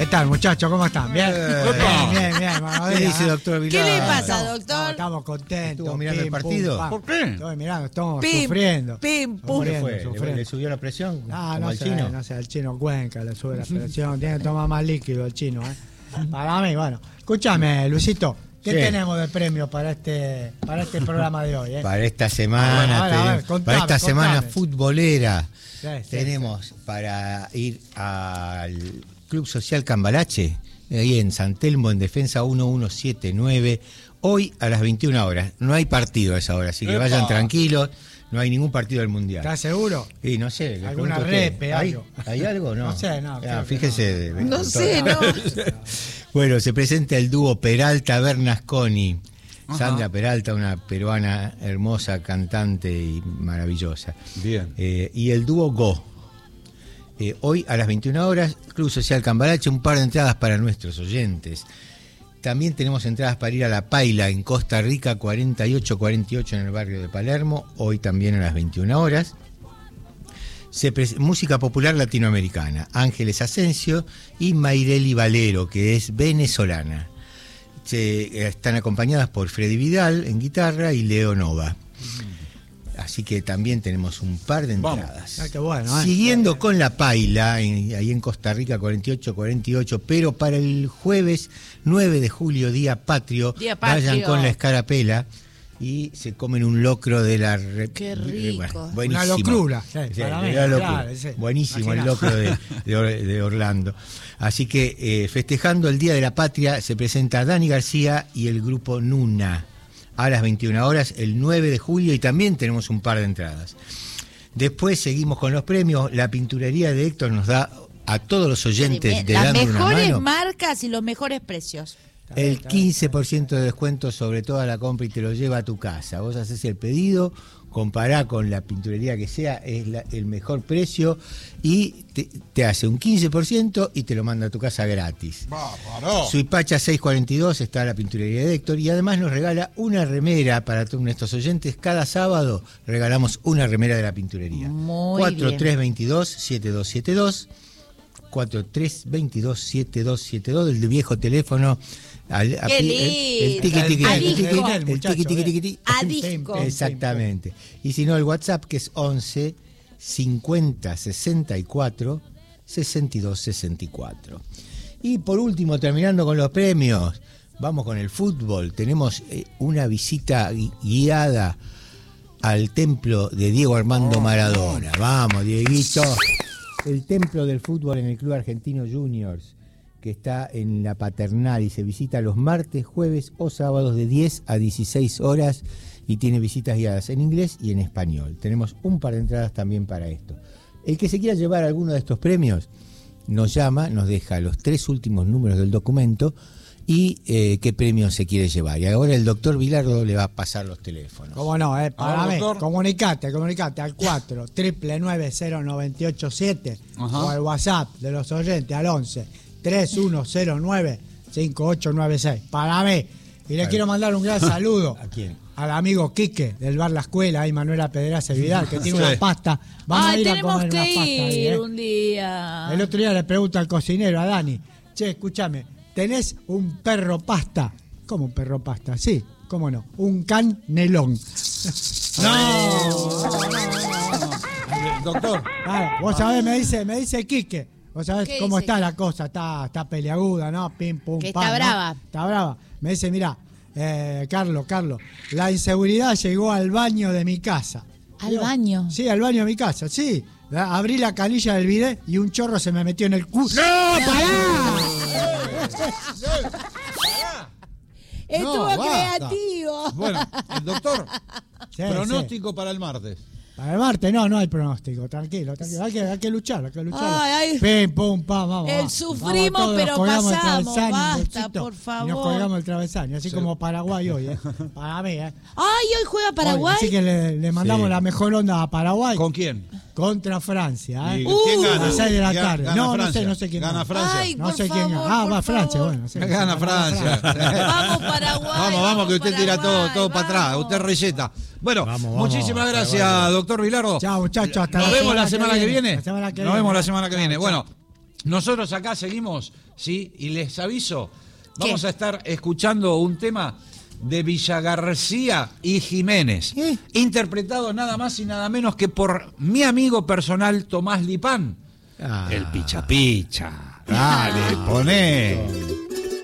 ¿Qué tal, muchachos? ¿Cómo están? ¿Bien? Bien. ¿Qué dice, doctor Vilar? ¿Qué le pasa, doctor? Estamos contentos. ¿Estuvo mirando el partido? ¿Por qué? Estoy mirando, estamos sufriendo. Pim, pum. ¿Qué Sufriendo. fue? ¿Le subió la presión? No sé, al chino Cuenca le sube la presión. Tiene que tomar más líquido el chino, ¿eh? Para mí, bueno. Escúchame, Luisito. ¿Qué tenemos de premio para este programa de hoy? Para esta semana, para esta semana futbolera, tenemos para ir al Club Social Cambalache, ahí en San Telmo, en Defensa 1179, hoy a las 21 horas. No hay partido a esa hora, así que vayan tranquilos. No hay ningún partido del Mundial. ¿Estás seguro? Sí, no sé. ¿Alguna repe, algo? ¿Hay algo? No. No sé, no. Fíjese. No sé, no. Bueno, se presenta el dúo Peralta Bernasconi. Sandra Peralta, una peruana hermosa, cantante y maravillosa. Bien. Y el dúo Go. Hoy a las 21 horas, Club Social Cambalache, un par de entradas para nuestros oyentes. También tenemos entradas para ir a La Paila en Costa Rica, 4848 en el barrio de Palermo, hoy también a las 21 horas. Música popular latinoamericana, Ángeles Asensio y Mayreli Valero, que es venezolana. Están acompañadas por Freddy Vidal en guitarra y Leo Nova. Así que también tenemos un par de entradas. Qué bueno, Siguiendo con La Paila, ahí en Costa Rica, 4848, pero para el jueves 9 de julio, Día Patrio, vayan con la escarapela y se comen un locro de la... ¡Qué rico! Buenísimo. Una locura. Buenísimo el locro de Orlando. Así que festejando el Día de la Patria, se presenta Dani García y el grupo Nuna a las 21 horas, el 9 de julio, y también tenemos un par de entradas. Después seguimos con los premios. La pinturería de Héctor nos da a todos los oyentes de las Dando una mejores mano marcas y los mejores precios. el 15% de descuento sobre toda la compra y te lo lleva a tu casa. Vos haces el pedido, compará con la pinturería que sea, es el mejor precio y te hace un 15% y te lo manda a tu casa gratis. ¡Bárbaro! Suipacha 642 está la pinturería de Héctor y además nos regala una remera para todos nuestros oyentes. Cada sábado regalamos una remera de la pinturería. Muy 4322-7272 4322-7272, el viejo teléfono. El tiqui. Exactamente. Y si no, el WhatsApp, que es 11 50 64 62 64. Y por último, terminando con los premios, vamos con el fútbol. Tenemos una visita guiada al templo de Diego Armando Maradona. Vamos, Dieguito. El templo del fútbol en el Club Argentino Juniors, que está en la Paternal y se visita los martes, jueves o sábados de 10 a 16 horas y tiene visitas guiadas en inglés y en español. Tenemos un par de entradas también para esto. El que se quiera llevar alguno de estos premios nos llama, nos deja los 3 últimos números del documento y qué premio se quiere llevar. Y ahora el doctor Vilardo le va a pasar los teléfonos. ¿Cómo no? Para mí, comunicate al 4 999 o al WhatsApp de los oyentes al 11 3109 5896. Para mí. Y le quiero mandar un gran saludo. ¿A quién? Al amigo Quique del bar La Escuela, ahí Manuela Pedraza Vidal, que tiene una pasta. Vamos a ir a comer una pasta ahí, un día. El otro día le pregunto al cocinero, a Dani, che, escúchame, ¿tenés un perro pasta? ¿Cómo un perro pasta? Sí, ¿cómo no? Un canelón. No. Doctor. Vos sabés, me dice Quique. Vos sabés cómo está la cosa, está peleaguda, ¿no? Pim, pum, que pam. está brava. ¿No? Está brava. Me dice, mirá, Carlos, la inseguridad llegó al baño de mi casa. ¿Al baño? Sí, al baño de mi casa, sí. Abrí la canilla del bidet y un chorro se me metió en el culo. ¡No, pará! Estuvo creativo. Bueno, el doctor, pronóstico para el martes. Para el martes no hay pronóstico, tranquilo. Hay que luchar. Ay. Pim, pum, pam, vamos. Sufrimos, vamos, pero pasamos, basta, bolsito, por favor. Y nos colgamos el travesaño, así como Paraguay hoy, para mí, Ay, hoy juega Paraguay. Así que le mandamos la mejor onda a Paraguay. ¿Con quién? Contra Francia, ¿Quién gana? A las 6 de la tarde. Gana No sé quién gana. Gana Francia. Ay, no sé quién favor, gana. Va Francia, bueno. Sí, gana Francia. Vamos Paraguay. Vamos, que usted tira todo para atrás. Usted receta. Bueno, muchísimas gracias, Paraguay. Doctor Vilardo. Chao, muchachos. Hasta Nos vemos la semana que viene. Nos vemos la semana que viene. Bueno, nosotros acá seguimos, ¿sí? Y les aviso, vamos a estar escuchando un tema de Villagarcía y Jiménez, interpretado nada más y nada menos que por mi amigo personal Tomás Lipán, el Picha Picha. Dale, poné.